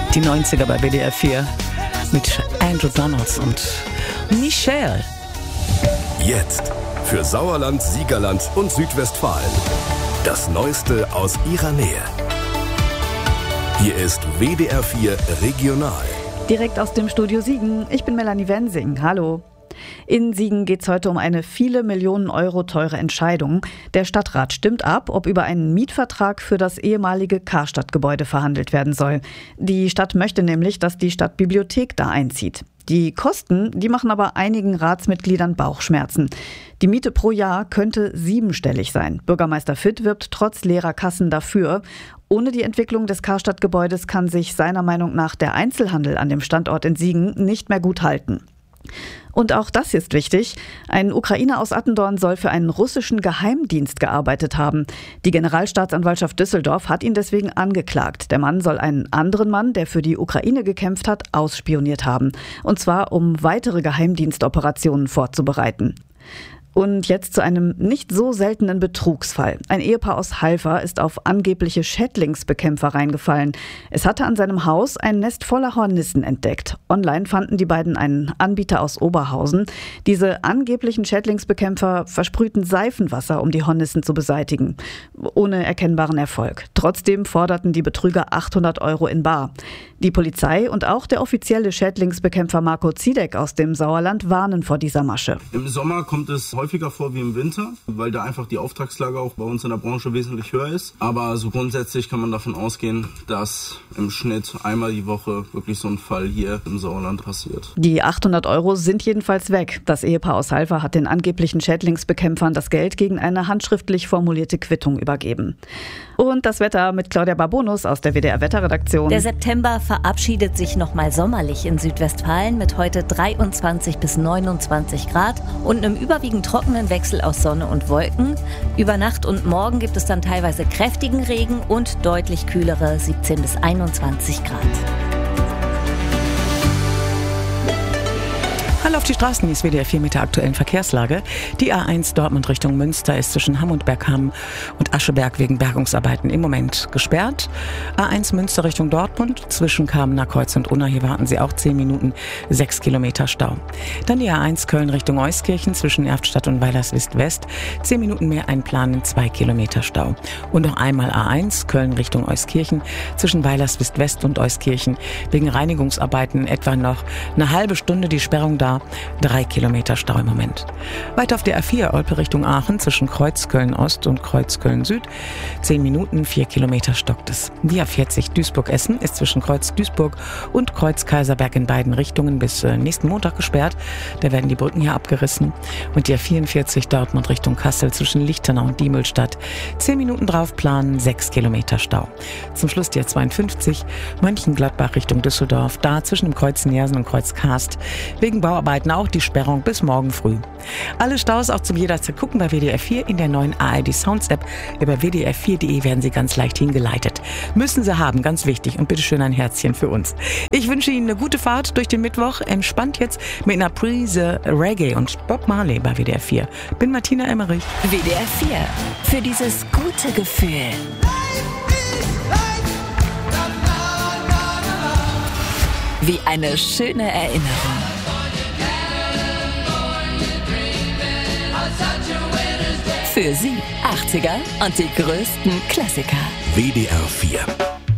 Die 90er bei WDR 4 mit Andrew Donalds und Michelle. Jetzt für Sauerland, Siegerland und Südwestfalen. Das Neueste aus ihrer Nähe. Hier ist WDR 4 Regional. Direkt aus dem Studio Siegen. Ich bin Melanie Wensing. Hallo. In Siegen geht es heute um eine viele Millionen Euro teure Entscheidung. Der Stadtrat stimmt ab, ob über einen Mietvertrag für das ehemalige Karstadt-Gebäude verhandelt werden soll. Die Stadt möchte nämlich, dass die Stadtbibliothek da einzieht. Die Kosten, die machen aber einigen Ratsmitgliedern Bauchschmerzen. Die Miete pro Jahr könnte 7-stellig sein. Bürgermeister Fitt wirbt trotz leerer Kassen dafür. Ohne die Entwicklung des Karstadt-Gebäudes kann sich seiner Meinung nach der Einzelhandel an dem Standort in Siegen nicht mehr gut halten. Und auch das ist wichtig. Ein Ukrainer aus Attendorn soll für einen russischen Geheimdienst gearbeitet haben. Die Generalstaatsanwaltschaft Düsseldorf hat ihn deswegen angeklagt. Der Mann soll einen anderen Mann, der für die Ukraine gekämpft hat, ausspioniert haben. Und zwar, um weitere Geheimdienstoperationen vorzubereiten. Und jetzt zu einem nicht so seltenen Betrugsfall. Ein Ehepaar aus Halver ist auf angebliche Schädlingsbekämpfer reingefallen. Es hatte an seinem Haus ein Nest voller Hornissen entdeckt. Online fanden die beiden einen Anbieter aus Oberhausen. Diese angeblichen Schädlingsbekämpfer versprühten Seifenwasser, um die Hornissen zu beseitigen. Ohne erkennbaren Erfolg. Trotzdem forderten die Betrüger 800 € in bar. Die Polizei und auch der offizielle Schädlingsbekämpfer Marco Ziedek aus dem Sauerland warnen vor dieser Masche. Im Sommer kommt es häufiger vor wie im Winter, weil da einfach die Auftragslage auch bei uns in der Branche wesentlich höher ist. Aber so grundsätzlich kann man davon ausgehen, dass im Schnitt einmal die Woche wirklich so ein Fall hier im Sauerland passiert. Die 800 € sind jedenfalls weg. Das Ehepaar aus Halver hat den angeblichen Schädlingsbekämpfern das Geld gegen eine handschriftlich formulierte Quittung übergeben. Und das Wetter mit Claudia Barbonus aus der WDR-Wetterredaktion. Der September verabschiedet sich nochmal sommerlich in Südwestfalen mit heute 23 bis 29 Grad und einem überwiegend trockenen Wechsel aus Sonne und Wolken. Über Nacht und morgen gibt es dann teilweise kräftigen Regen und deutlich kühlere 17 bis 21 Grad. Hallo auf die Straßen, hier ist WDR 4 mit der aktuellen Verkehrslage. Die A1 Dortmund Richtung Münster ist zwischen Hamm und Bergham und Ascheberg wegen Bergungsarbeiten im Moment gesperrt. A1 Münster Richtung Dortmund zwischen Kamener Kreuz und Unna, hier warten Sie auch 10 Minuten, 6 Kilometer Stau. Dann die A1 Köln Richtung Euskirchen zwischen Erftstadt und Weilerswist-West, 10 Minuten mehr einplanen, 2 Kilometer Stau. Und noch einmal A1 Köln Richtung Euskirchen zwischen Weilerswist-West und Euskirchen wegen Reinigungsarbeiten etwa noch eine halbe Stunde die Sperrung da. 3 Kilometer Stau im Moment. Weiter auf der A4 Olpe Richtung Aachen zwischen Kreuz Köln Ost und Kreuz Köln Süd. 10 Minuten, 4 Kilometer stockt es. Die A40 Duisburg-Essen ist zwischen Kreuz Duisburg und Kreuz Kaiserberg in beiden Richtungen bis nächsten Montag gesperrt. Da werden die Brücken hier abgerissen. Und die A44 Dortmund Richtung Kassel zwischen Lichtenau und Diemelsstadt. 10 Minuten drauf planen, 6 Kilometer Stau. Zum Schluss die A52 Mönchengladbach Richtung Düsseldorf. Da zwischen dem Kreuz Nersen und Kreuz Karst wegen Bauarbeiten auch die Sperrung bis morgen früh. Alle Staus auch zum jederzeit gucken bei WDR 4 in der neuen ARD Sounds App. Über wdr4.de werden Sie ganz leicht hingeleitet. Müssen Sie haben, ganz wichtig. Und bitteschön ein Herzchen für uns. Ich wünsche Ihnen eine gute Fahrt durch den Mittwoch. Entspannt jetzt mit einer Prise Reggae und Bob Marley bei WDR 4. Bin Martina Emmerich. WDR 4. Für dieses gute Gefühl. Wie eine schöne Erinnerung. Für Sie 80er und die größten Klassiker. WDR 4